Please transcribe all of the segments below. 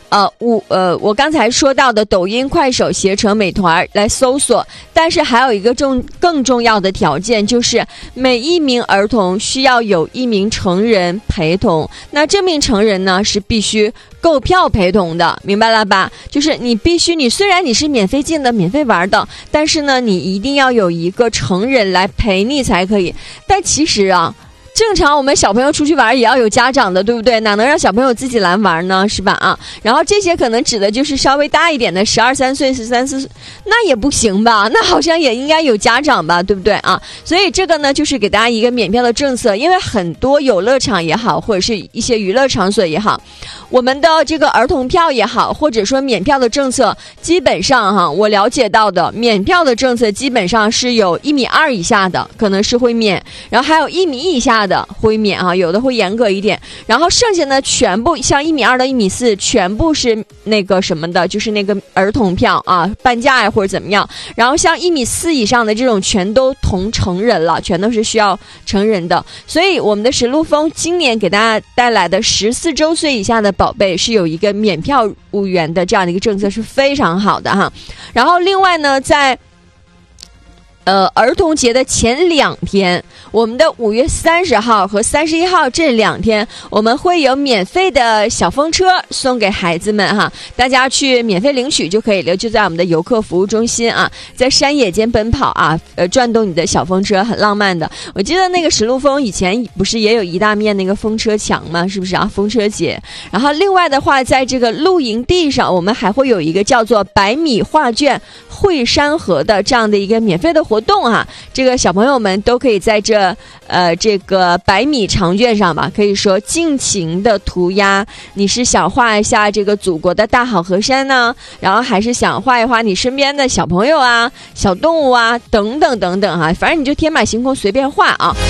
我刚才说到的抖音、快手、携程、美团来搜索，但是还有一个更重要的条件，就是每一名儿童需要有一名成人陪同。那这名成人呢是必须购票陪同的，明白了吧？就是你虽然你是免费进的、免费玩的，但是呢，你一定要有一个成人来陪你才可以。但其实啊，正常我们小朋友出去玩也要有家长的，对不对？哪能让小朋友自己来玩呢？是吧？啊，然后这些可能指的就是稍微大一点的12、13岁、13、14岁，那也不行吧？那好像也应该有家长吧，对不对啊？所以这个呢，就是给大家一个免票的政策，因为很多游乐场也好，或者是一些娱乐场所也好，我们的这个儿童票也好，或者说免票的政策，基本上哈，我了解到的免票的政策基本上是有1.2米以下的可能是会免，然后还有1米以下的会免啊，有的会严格一点，然后剩下呢全部像1.2米到1.4米全部是那个什么的，就是那个儿童票啊，半价呀或者怎么样，然后像1.4米以上的这种全都同成人了，全都是需要成人的。所以我们的石路峰今年给大家带来的14周岁以下的宝贝是有一个免票入园的这样的一个政策，是非常好的哈。然后另外呢，在儿童节的前2天，我们的5月30号和31号这2天，我们会有免费的小风车送给孩子们哈，大家去免费领取就可以了，就在我们的游客服务中心啊，在山野间奔跑啊，转动你的小风车，很浪漫的。我记得那个石路峰以前不是也有一大面那个风车墙吗？是不是啊？风车节。然后另外的话，在这个露营地上，我们还会有一个叫做100米画卷绘山河的这样的一个免费的活动啊，这个小朋友们都可以在这个100米长卷上吧，可以说尽情的涂鸦。你是想画一下这个祖国的大好河山呢，然后还是想画一画你身边的小朋友啊、小动物啊等等等等啊，反正你就天马行空随便画啊。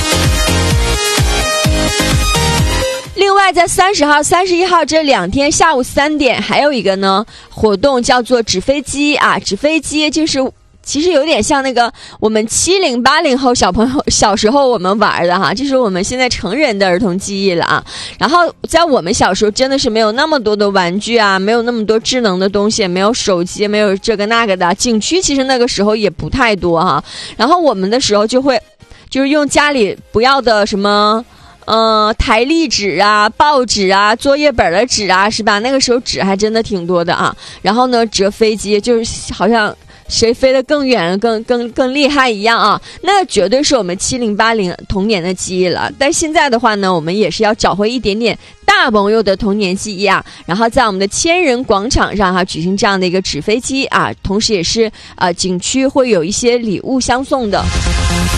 另外在30号、31号这2天下午3点还有一个呢活动叫做纸飞机啊，纸飞机就是其实有点像那个我们70、80后小朋友小时候我们玩的哈，这是我们现在成人的儿童记忆了啊。然后在我们小时候真的是没有那么多的玩具啊，没有那么多智能的东西，没有手机，没有这个那个的，景区其实那个时候也不太多哈。然后我们的时候就是用家里不要的什么台历纸啊、报纸啊、作业本的纸啊，是吧？那个时候纸还真的挺多的啊。然后呢，折飞机就是好像谁飞得更远更厉害一样啊，那绝对是我们70、80童年的记忆了。但现在的话呢，我们也是要找回一点点大朋友的童年记忆啊，然后在我们的千人广场上哈举行这样的一个纸飞机啊，同时也是景区会有一些礼物相送的。